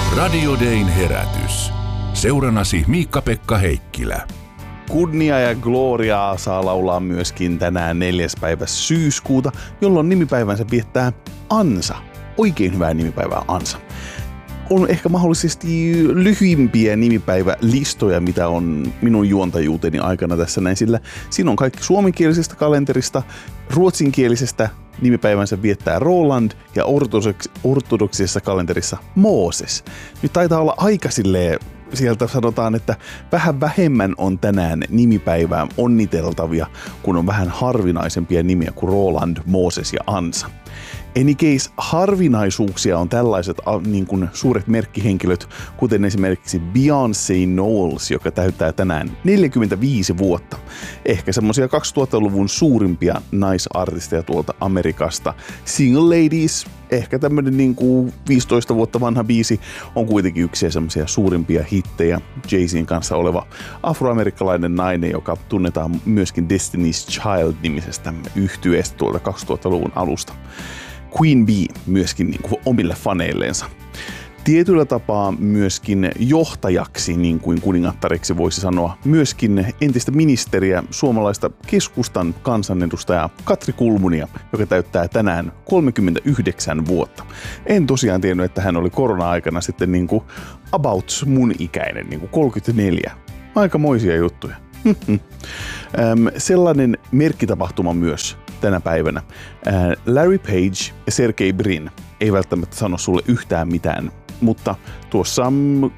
Radio Dayn herätys. Seurannasi Miikka-Pekka Heikkilä. Kunnia ja gloriaa saa laulaa myöskin tänään 4. päivä syyskuuta, jolloin nimipäivänsä viettää Ansa. Oikein hyvää nimipäivää Ansa. On ehkä mahdollisesti lyhyimpiä nimipäivälistoja, mitä on minun juontajuuteni aikana tässä näin, sillä siinä on kaikki suomenkielisestä kalenterista, ruotsinkielisestä nimipäivänsä viettää Roland ja ortodoksisessa kalenterissa Mooses. Nyt taitaa olla aika silleen, sieltä sanotaan, että vähän vähemmän on tänään nimipäivää onniteltavia, kun on vähän harvinaisempia nimiä kuin Roland, Mooses ja Ansa. Any case, harvinaisuuksia on tällaiset niin kuin suuret merkkihenkilöt, kuten esimerkiksi Beyoncé Knowles, joka täyttää tänään 45 vuotta. Ehkä semmosia 2000-luvun suurimpia naisartisteja tuolta Amerikasta. Single Ladies, ehkä tämmönen niin kuin 15 vuotta vanha biisi, on kuitenkin yksi semmosia suurimpia hittejä. Jay-Zin kanssa oleva afroamerikkalainen nainen, joka tunnetaan myöskin Destiny's Child-nimisestä yhtyeestä tuolta 2000-luvun alusta. Queen Bee myöskin niin kuin omille faneilleensa. Tietyllä tapaa myöskin johtajaksi, niin kuin kuningattareksi voisi sanoa, myöskin entistä ministeriä, suomalaista keskustan kansanedustajaa Katri Kulmunia, joka täyttää tänään 39 vuotta. En tosiaan tiennyt, että hän oli korona-aikana sitten niin kuin about mun ikäinen, niin kuin 34. Aikamoisia juttuja. Sellainen merkkitapahtuma myös tänä päivänä. Larry Page ja Sergey Brin ei välttämättä sano sulle yhtään mitään, mutta tuossa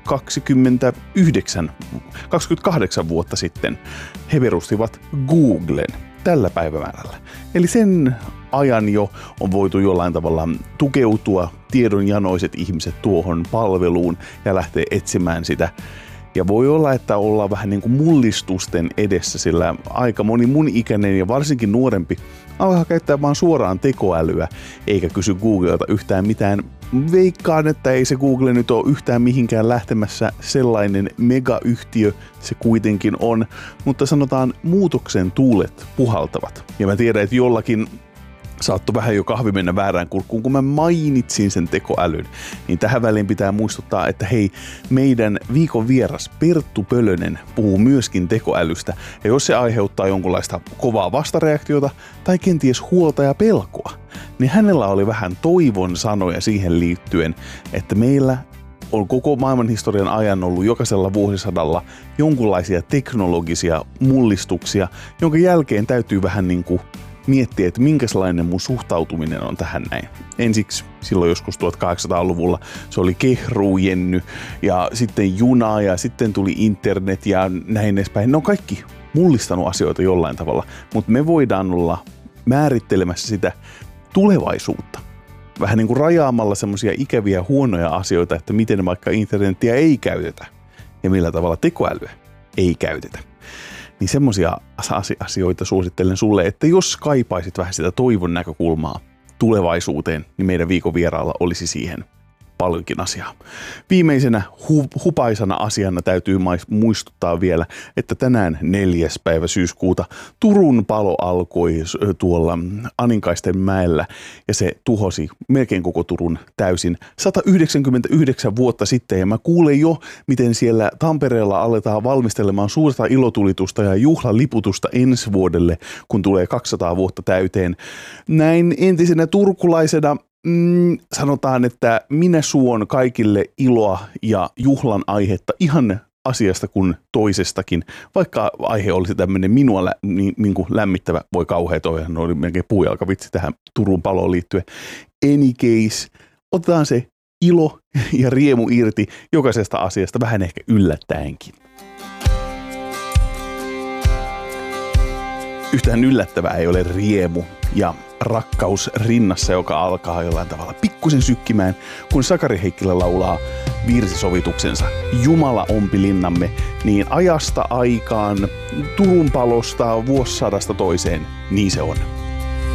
28 vuotta sitten he perustivat Googlen tällä päivämäärällä. Eli sen ajan jo on voitu jollain tavalla tukeutua tiedonjanoiset ihmiset tuohon palveluun ja lähteä etsimään sitä. Ja voi olla, että ollaan vähän niin kuin mullistusten edessä, sillä aika moni mun ikäinen ja varsinkin nuorempi alkaa käyttää vaan suoraan tekoälyä, eikä kysy Googlelta yhtään mitään. Veikkaan, että ei se Google nyt ole yhtään mihinkään lähtemässä, sellainen megayhtiö se kuitenkin on, mutta sanotaan muutoksen tuulet puhaltavat. Ja mä tiedän, että jollakin saattoi vähän jo kahvi mennä väärään kurkkuun, kun mä mainitsin sen tekoälyn. Niin tähän väliin pitää muistuttaa, että hei, meidän viikon vieras Perttu Pölönen puhuu myöskin tekoälystä. Ja jos se aiheuttaa jonkunlaista kovaa vastareaktiota tai kenties huolta ja pelkoa, niin hänellä oli vähän toivon sanoja siihen liittyen, että meillä on koko maailmanhistorian ajan ollut jokaisella vuosisadalla jonkunlaisia teknologisia mullistuksia, jonka jälkeen täytyy vähän niin kuin miettiä, että minkälainen mun suhtautuminen on tähän näin. Ensiksi silloin joskus 1800-luvulla se oli kehruujenny ja sitten juna ja sitten tuli internet ja näin edespäin. Ne on kaikki mullistanut asioita jollain tavalla, mutta me voidaan olla määrittelemässä sitä tulevaisuutta. Vähän niin kuin rajaamalla semmoisia ikäviä huonoja asioita, että miten vaikka internetiä ei käytetä ja millä tavalla tekoälyä ei käytetä. Niin semmoisia asioita suosittelen sulle, että jos kaipaisit vähän sitä toivon näkökulmaa tulevaisuuteen, niin meidän viikon vieraalla olisi siihen paljonkin asiaa. Viimeisenä hupaisana asiana täytyy muistuttaa vielä, että tänään 4. päivä syyskuuta Turun palo alkoi tuolla Aninkaisten mäellä ja se tuhosi melkein koko Turun täysin 199 vuotta sitten. Ja mä kuulen jo, miten siellä Tampereella aletaan valmistelemaan suurta ilotulitusta ja juhlaliputusta ensi vuodelle, kun tulee 200 vuotta täyteen. Näin entisenä turkulaisena sanotaan, että minä suon kaikille iloa ja juhlan aihetta ihan asiasta kuin toisestakin, vaikka aihe olisi tämmöinen minua niin kuin lämmittävä, voi kauhea toihan, oli melkein puujalkavitsi tähän Turun paloon liittyen. Any case, otetaan se ilo ja riemu irti jokaisesta asiasta vähän ehkä yllättäenkin. Yhtään yllättävää ei ole riemu ja rakkaus rinnassa, joka alkaa jollain tavalla pikkusen sykkimään, kun Sakari Heikkilä laulaa virsisovituksensa Jumala ompi linnamme, niin ajasta aikaan, Turun palosta, vuosisadasta toiseen, niin se on.